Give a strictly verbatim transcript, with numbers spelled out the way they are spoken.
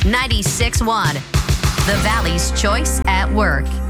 ninety-six point one, the Valley's choice at work.